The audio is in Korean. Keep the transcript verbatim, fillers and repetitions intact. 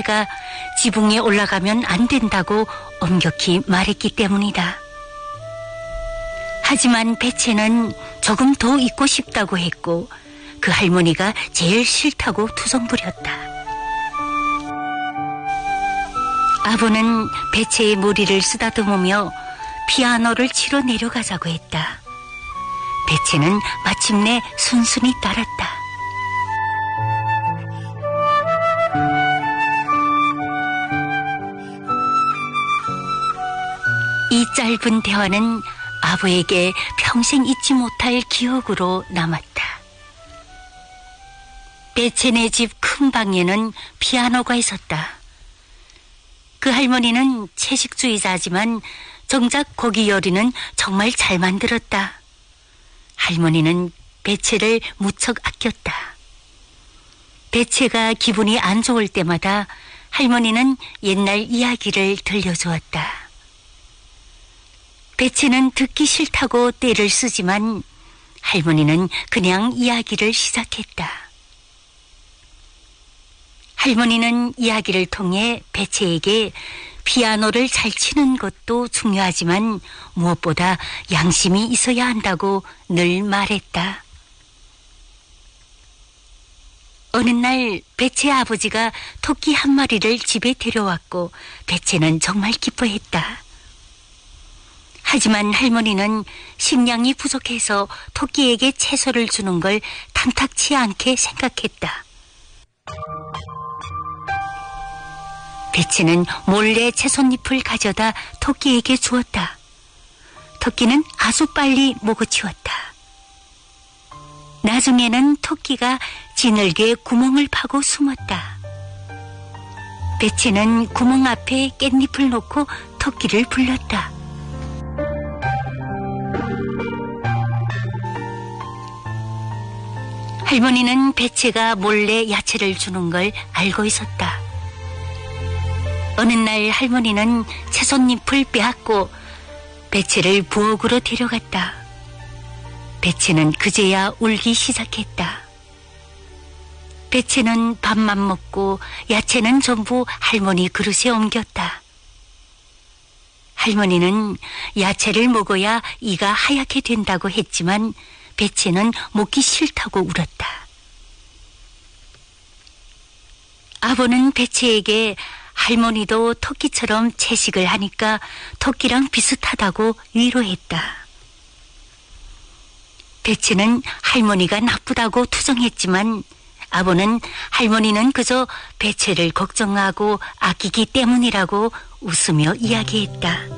할머니가 지붕에 올라가면 안 된다고 엄격히 말했기 때문이다. 하지만 배채는 조금 더 있고 싶다고 했고 그 할머니가 제일 싫다고 투정부렸다. 아버는 배채의 머리를 쓰다듬으며 피아노를 치러 내려가자고 했다. 배채는 마침내 순순히 따랐다. 이 짧은 대화는 아버에게 평생 잊지 못할 기억으로 남았다. 배채네 집 큰 방에는 피아노가 있었다. 그 할머니는 채식주의자지만 정작 고기 요리는 정말 잘 만들었다. 할머니는 배채를 무척 아꼈다. 배채가 기분이 안 좋을 때마다 할머니는 옛날 이야기를 들려주었다. 배채는 듣기 싫다고 떼를 쓰지만 할머니는 그냥 이야기를 시작했다. 할머니는 이야기를 통해 배채에게 피아노를 잘 치는 것도 중요하지만 무엇보다 양심이 있어야 한다고 늘 말했다. 어느 날 배채 아버지가 토끼 한 마리를 집에 데려왔고 배채는 정말 기뻐했다. 하지만 할머니는 식량이 부족해서 토끼에게 채소를 주는 걸 탐탁치 않게 생각했다. 배채는 몰래 채소잎을 가져다 토끼에게 주었다. 토끼는 아주 빨리 먹어치웠다. 나중에는 토끼가 지늘개에 구멍을 파고 숨었다. 배채는 구멍 앞에 깻잎을 놓고 토끼를 불렀다. 할머니는 배채가 몰래 야채를 주는 걸 알고 있었다. 어느 날 할머니는 채소잎을 빼앗고 배채를 부엌으로 데려갔다. 배채는 그제야 울기 시작했다. 배채는 밥만 먹고 야채는 전부 할머니 그릇에 옮겼다. 할머니는 야채를 먹어야 이가 하얗게 된다고 했지만 배채는 먹기 싫다고 울었다. 아버는 배채에게 할머니도 토끼처럼 채식을 하니까 토끼랑 비슷하다고 위로했다. 배채는 할머니가 나쁘다고 투정했지만 아버는 할머니는 그저 배채를 걱정하고 아끼기 때문이라고 웃으며 이야기했다.